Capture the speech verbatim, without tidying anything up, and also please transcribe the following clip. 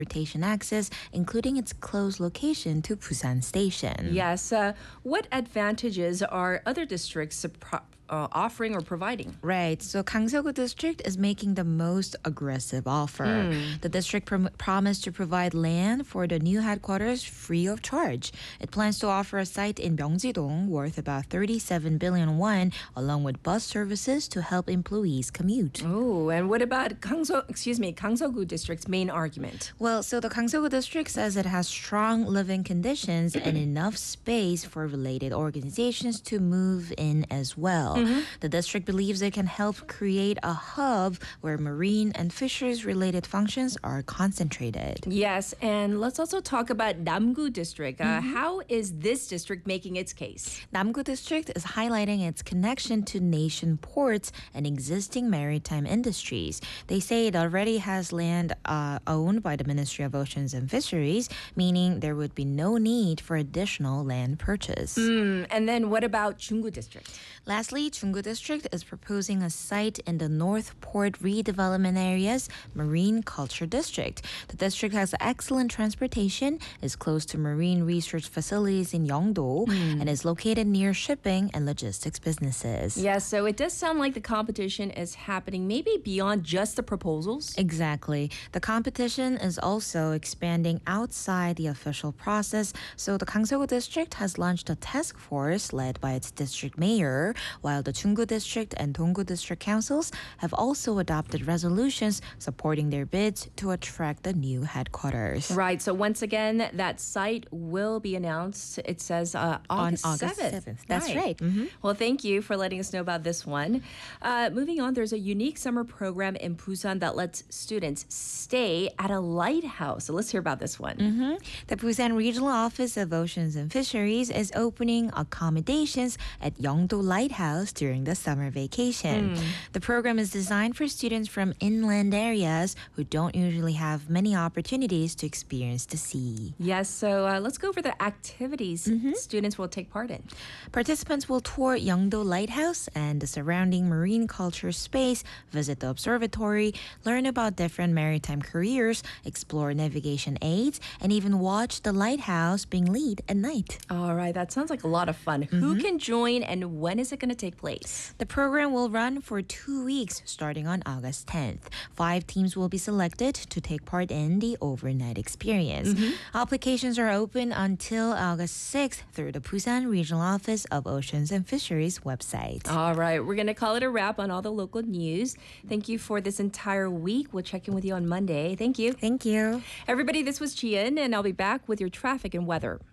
transportation access, including its close location to Busan Station. Yes. Uh, what advantages are other districts uh, offering or providing? Right. So Gangseogu District is making the most aggressive offer. Mm. The district prom- promised to provide land for the new headquarters free of charge. It plans to offer a site in Myeongji-dong worth about thirty-seven billion won, along with bus services to help employees commute. Oh, and what about Gangso, excuse me, Gangseogu District's main argument? Well, so the Gangseogu District says it has strong living conditions and enough space for related organizations to move in as well. Mm-hmm. The district believes it can help create a hub where marine and fisheries-related functions are concentrated. Yes, and let's also talk about Namgu District. Uh, Mm-hmm. How is this district making its case? Namgu District is highlighting its connection to nation ports and existing maritime industries. They say it already has land uh, owned by the Ministry of Oceans and Fisheries, meaning there would be no need for additional land purchase. Mm, and then what about Chunggu District? Lastly, Chunggu District is proposing a site in the North Port Redevelopment Area's Marine Culture District. The district has excellent transportation, is close to marine research facilities in Yeongdo, mm. and is located near shipping and logistics businesses. Yeah, so it does sound like the competition is happening maybe beyond just the proposals. Exactly. The competition is also expanding outside the official process, so the Gangseogu District has launched a task force led by its district mayor, while the Chunggu District and Donggu District councils have also adopted resolutions supporting their bids to attract the new headquarters. Right. So once again, that site will be announced. It says uh, August on August seventh. seventh. That's right. right. Mm-hmm. Well, thank you for letting us know about this one. Uh, moving on, there's a unique summer program in Busan that lets students stay at a lighthouse. So let's hear about this one. Mm-hmm. The Busan Regional Office of Oceans and Fisheries is opening accommodations at Yeongdo Lighthouse during the summer vacation. Mm. The program is designed for students from inland areas who don't usually have many opportunities to experience the sea. Yes, so uh, let's go over the activities mm-hmm. students will take part in. Participants will tour Yeongdo Lighthouse and the surrounding marine culture space, visit the observatory, learn about different maritime careers, explore navigation aids, and even watch the lighthouse being lit at night. All right, that sounds like a lot of fun. Mm-hmm. Who can join and when is it going to take place? The program will run for two weeks starting on August tenth. Five teams will be selected to take part in the overnight experience. Mm-hmm. Applications are open until August sixth through the Busan Regional Office of Oceans and Fisheries website. All right, we're going to call it a wrap on all the local news. Thank you for this entire week. We'll check in with you on Monday. Thank you. Thank you. Everybody, this was Chien, and I'll be back with your traffic and weather.